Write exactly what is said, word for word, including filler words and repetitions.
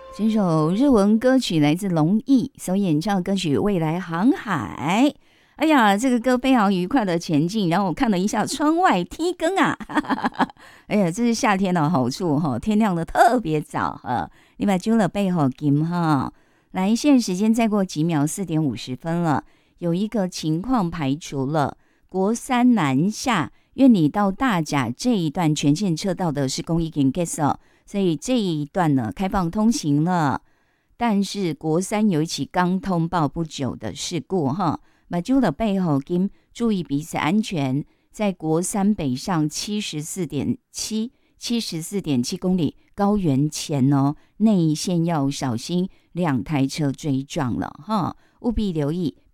这首日文歌曲来自龙毅所演唱的歌曲《未来航海》。哎呀，这个歌非常愉快的前进，然后我看了一下窗外天光啊，哎呀，这是夏天的好处哈，天亮的特别早哈。你把揪了背后金哈，来，现在时间再过几秒，四点五十分了。有一个情况排除了，国三南下，愿你到大甲这一段全线车道的是公益给 get 所以这一段呢开放通行了。但是国三有一起刚通报不久的事故哈。马珠的背后跟注意彼此安全，在国三北上七十四点七七十四点七公里高原前哦，内线要小心两台车追撞了哈，务必留意